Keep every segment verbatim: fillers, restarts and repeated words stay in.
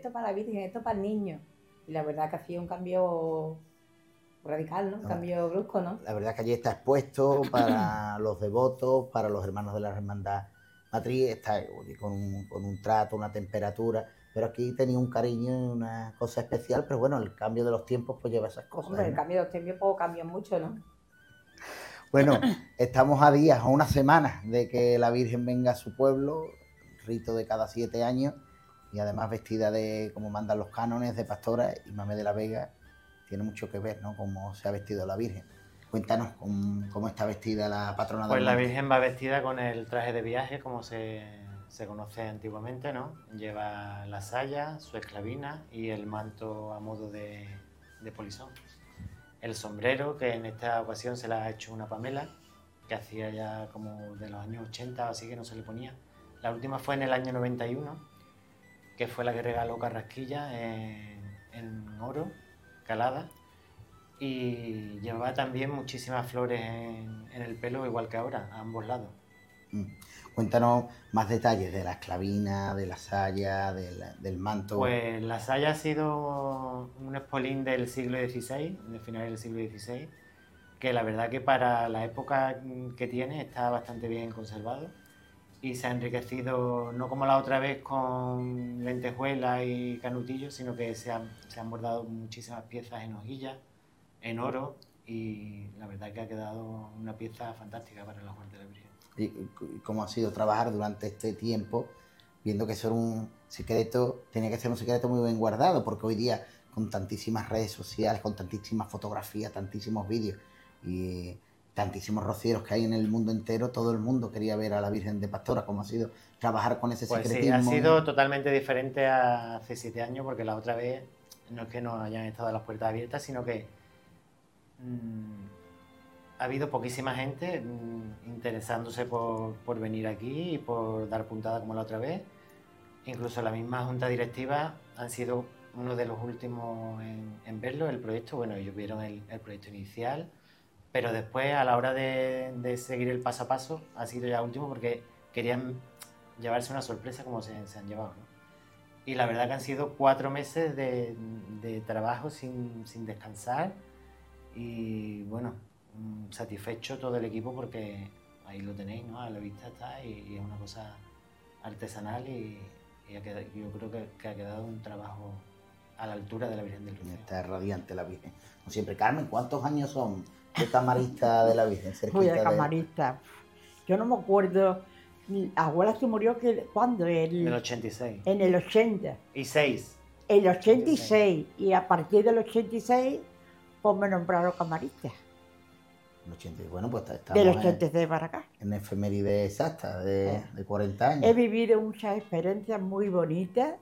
esto para la Virgen, esto para el niño. Y la verdad que hacía un cambio radical, ¿no? Un No, cambio brusco, ¿no? La verdad que allí está expuesto para los devotos, para los hermanos de la Hermandad Matriz, está oye, con, un, con un trato, una temperatura, pero aquí tenía un cariño y una cosa especial, pero bueno, el cambio de los tiempos pues lleva esas cosas. Hombre, el ¿no? cambio de los tiempos cambia mucho, ¿no? Bueno, estamos a días, a una semana de que la Virgen venga a su pueblo, rito de cada siete años, y además vestida de, como mandan los cánones, de pastora, y Mamé de la Vega tiene mucho que ver, ¿no? Cómo se ha vestido la Virgen. Cuéntanos cómo, cómo está vestida la patrona del Pues la monte. Virgen va vestida con el traje de viaje, como se, se conoce antiguamente, ¿no? Lleva la saya, su esclavina y el manto a modo de, de polizón. El sombrero, que en esta ocasión se la ha hecho una Pamela, que hacía ya como de los años ochenta, así que no se le ponía. La última fue en el año noventa y uno, que fue la que regaló Carrasquilla en, en oro, calada. Y llevaba también muchísimas flores en, en el pelo, igual que ahora, a ambos lados. Mm. Cuéntanos más detalles de la esclavina, de la saya, del, del manto. Pues la saya ha sido un espolín del siglo dieciséis, de finales del siglo dieciséis, que la verdad que para la época que tiene está bastante bien conservado y se ha enriquecido no como la otra vez con lentejuelas y canutillos, sino que se han, se han bordado muchísimas piezas en hojilla, en oro, y la verdad que ha quedado una pieza fantástica para la Muerte de la Virgen. Y, y cómo ha sido trabajar durante este tiempo, viendo que eso era un secreto, tenía que ser un secreto muy bien guardado, porque hoy día con tantísimas redes sociales, con tantísimas fotografías, tantísimos vídeos y tantísimos rocieros que hay en el mundo entero, todo el mundo quería ver a la Virgen de Pastora. ¿Cómo ha sido trabajar con ese Pues secretismo? Sí, ha sido totalmente diferente a hace siete años, porque la otra vez no es que no hayan estado las puertas abiertas, sino que mmm, ha habido poquísima gente mmm, interesándose por, por venir aquí y por dar puntada como la otra vez. Incluso la misma junta directiva han sido uno de los últimos en, en verlo, el proyecto. Bueno, ellos vieron el, el proyecto inicial, pero después a la hora de, de seguir el paso a paso ha sido ya último, porque querían llevarse una sorpresa como se, se han llevado, ¿no? Y la verdad que han sido cuatro meses de, de trabajo sin, sin descansar y bueno, satisfecho todo el equipo, porque ahí lo tenéis, ¿no? A la vista está, y, y es una cosa artesanal y, y ha quedado, yo creo que, que ha quedado un trabajo a la altura de la Virgen del Rocío. Está radiante la Virgen. Como siempre, Carmen, ¿cuántos años son de camarista de la Virgen? Uy, de camarista. Yo no me acuerdo. Mi abuela se murió que, ¿cuándo? El, en el ochenta y seis. En el ochenta. Y seis. El ochenta y seis. Y a partir del ochenta y seis, pues me nombraron camarista. El ochenta, bueno, pues estamos del ochenta y seis para acá. En efeméride exacta de, eh. de cuarenta años. He vivido muchas experiencias muy bonitas,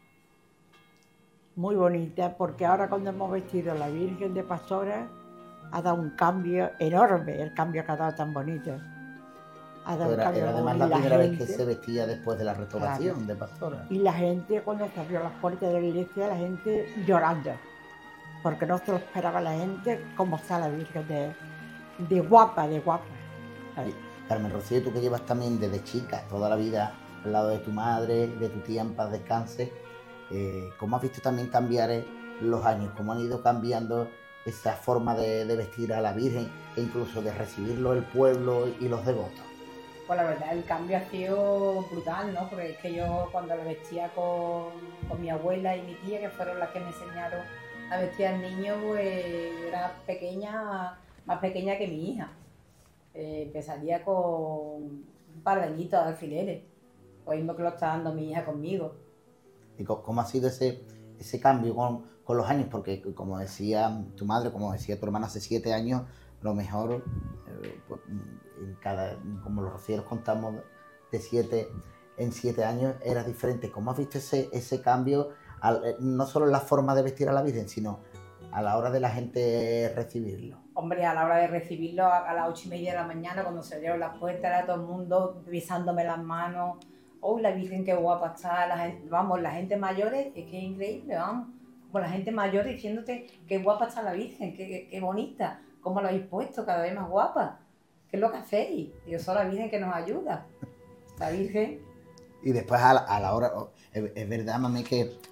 muy bonitas, porque ahora cuando hemos vestido a la Virgen de Pastora, ha dado un cambio enorme, el cambio que ha dado tan bonito. Ha dado era, un cambio era además la, la primera gente, vez que se vestía después de la restauración, claro, de Pastora. Y la gente, cuando se abrió las puertas de la iglesia, la gente llorando, porque no se lo esperaba la gente cómo está la Virgen de, de guapa, de guapa. ¿Sabes? Carmen Rocío, tú que llevas también desde chica, toda la vida al lado de tu madre, de tu tía, en paz descanse, eh, ¿cómo has visto también cambiar los años? ¿Cómo han ido cambiando esa forma de, de vestir a la Virgen e incluso de recibirlo el pueblo y los devotos? Pues la verdad, el cambio ha sido brutal, ¿no? Porque es que yo cuando la vestía con, con mi abuela y mi tía, que fueron las que me enseñaron a vestir al niño, pues yo era pequeña, más pequeña que mi hija. Eh, empezaría con un par de añitos de alfileres, lo mismo que lo está dando mi hija conmigo. ¿Y cómo ha sido ese, ese cambio con, con los años? Porque como decía tu madre, como decía tu hermana, hace siete años, lo mejor, eh, pues, en cada, como los rocieros contamos de siete en siete años, era diferente. ¿Cómo has visto ese, ese cambio, al, no solo en la forma de vestir a la Virgen, sino a la hora de la gente recibirlo? Hombre, a la hora de recibirlo, a, a las ocho y media de la mañana, cuando se abrieron las puertas, era todo el mundo besándome las manos. ¡Oh, la Virgen, qué guapa está! La gente, vamos, la gente mayor, es que es increíble, vamos. Como la gente mayor diciéndote qué guapa está la Virgen, qué, qué, qué bonita, cómo la habéis puesto, cada vez más guapa. ¿Qué es lo que hacéis? Dios, soy la Virgen que nos ayuda. La Virgen. Y después a la, a la hora, es, es verdad, mami, que